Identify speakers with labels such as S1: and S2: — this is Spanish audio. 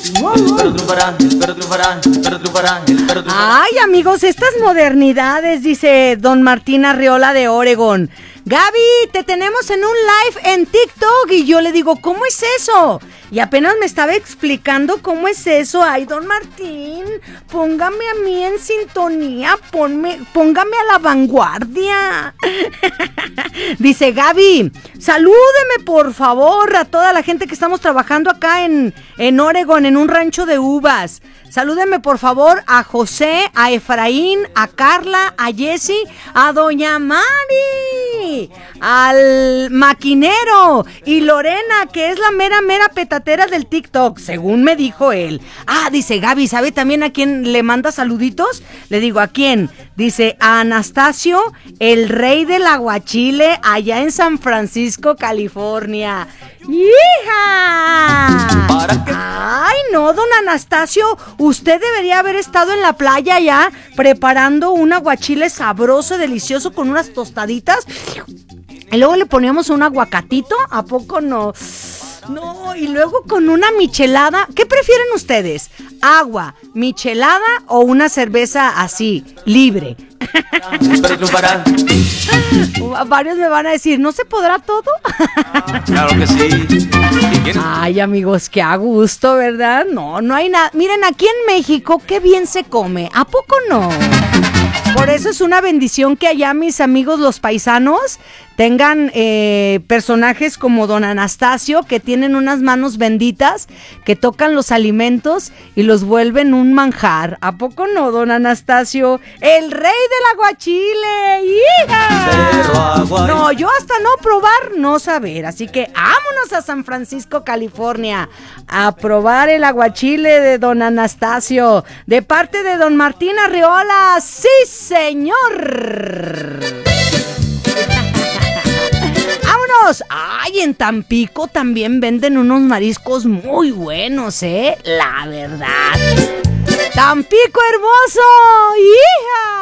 S1: El perro triunfará, el perro triunfará, el perro triunfará, el perro triunfará.
S2: Ay, amigos, estas modernidades, dice don Martín Arriola de Oregón. Gaby, te tenemos en un live en TikTok. Y yo le digo, ¿cómo es eso? Y apenas me estaba explicando cómo es eso. Ay, don Martín, póngame a mí en sintonía, póngame a la vanguardia. Dice Gaby, salúdeme por favor a toda la gente que estamos trabajando acá en Oregón, en un rancho de uvas. Salúdeme por favor a José, a Efraín, a Carla, a Jessy, a doña Mari, al maquinero y Lorena, que es la mera petatera del TikTok, según me dijo él. Ah, dice Gaby, ¿sabe también a quién le manda saluditos? Le digo, ¿a quién? Dice, a Anastasio, el rey del aguachile, allá en San Francisco, California. ¡Hija! Ay, no, don Anastasio, usted debería haber estado en la playa ya preparando un aguachile sabroso, delicioso, con unas tostaditas. Y luego le poníamos un aguacatito, ¿a poco no? No, y luego con una michelada. ¿Qué prefieren ustedes? ¿Agua, michelada o una cerveza así, libre? Varios me van a decir, ¿no se podrá todo?
S1: Claro que sí.
S2: Ay, amigos, qué a gusto, ¿verdad? No hay nada. Miren, aquí en México, qué bien se come. ¿A poco no? Por eso es una bendición que allá mis amigos los paisanos tengan personajes como don Anastasio, que tienen unas manos benditas, que tocan los alimentos y los vuelven un manjar. ¿A poco no, don Anastasio? ¡El rey del aguachile! ¡Hija! No, yo hasta no probar, no saber. Así que vámonos a San Francisco, California, a probar el aguachile de don Anastasio, de parte de don Martín Arriola. ¡Sí, señor! ¡Vámonos! ¡Ay, en Tampico también venden unos mariscos muy buenos, la verdad! ¡Tampico hermoso! ¡Hija!